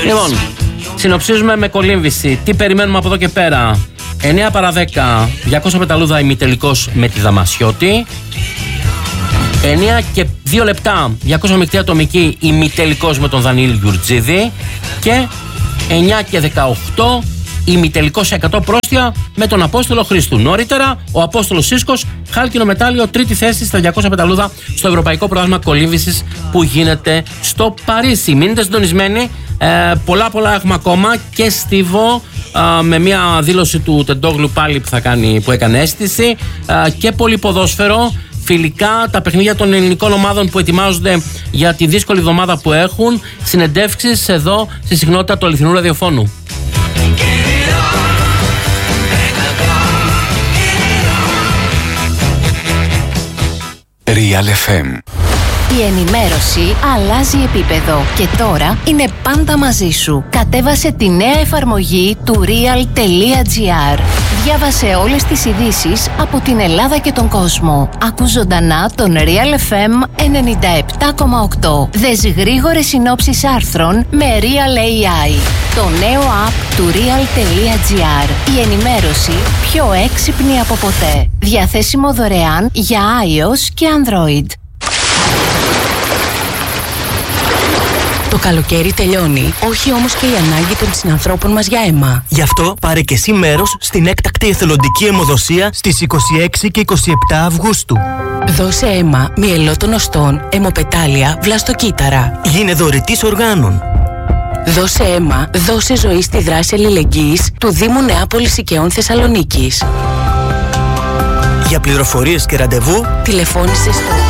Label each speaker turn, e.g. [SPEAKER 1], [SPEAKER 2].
[SPEAKER 1] Λοιπόν, συνοψίζουμε με κολύμβηση. Τι περιμένουμε από εδώ και πέρα? 9 παρά 10, 200 πεταλούδα ημιτελικός με τη Δαμασιώτη. 9 και 2 λεπτά, 200 μεικτή ατομική ημιτελικός με τον Δανίλη Γιουρτζίδη. Και 9 και 18, ημιτελικός σε 100 πρόστια με τον Απόστολο Χρήστου. Νωρίτερα, ο Απόστολος Σίσκος, χάλκινο μετάλλιο, τρίτη θέση στα 200 πεταλούδα στο Ευρωπαϊκό Πρωτάθλημα Κολύμβησης που γίνεται στο Παρίσι. Μείνετε συντονισμένοι, πολλά έχουμε ακόμα και Στίβο με μια δήλωση του Τεντόγλου πάλι που έκανε αίσθηση και πολύ ποδόσφαιρο. Φιλικά, τα παιχνίδια των ελληνικών ομάδων που ετοιμάζονται για τη δύσκολη εβδομάδα που έχουν. Συνεντεύξεις εδώ στη συχνότητα του αληθινού ραδιοφώνου.
[SPEAKER 2] Real FM.
[SPEAKER 3] Η ενημέρωση αλλάζει επίπεδο και τώρα είναι πάντα μαζί σου. Κατέβασε τη νέα εφαρμογή του real.gr. Διάβασε όλες τις ειδήσεις από την Ελλάδα και τον κόσμο. Ακού ζωντανά τον Real FM 97,8. Δες γρήγορες συνόψεις άρθρων με Real AI. Το νέο app του real.gr. Η ενημέρωση πιο έξυπνη από ποτέ. Διαθέσιμο δωρεάν για iOS και Android.
[SPEAKER 4] Το καλοκαίρι τελειώνει, όχι όμως και η ανάγκη των συνανθρώπων μας για αίμα.
[SPEAKER 5] Γι' αυτό πάρε και εσύ μέρος στην έκτακτη εθελοντική αιμοδοσία στις 26 και 27 Αυγούστου.
[SPEAKER 4] Δώσε αίμα μυελότων οστών, αιμοπετάλια, βλαστοκύτταρα.
[SPEAKER 5] Γίνε δωρητής οργάνων.
[SPEAKER 4] Δώσε αίμα, δώσε ζωή στη δράση αλληλεγγύης του Δήμου Νεάπολης Οικαιών Θεσσαλονίκης.
[SPEAKER 5] Για πληροφορίες και ραντεβού,
[SPEAKER 4] τηλεφώνησε στο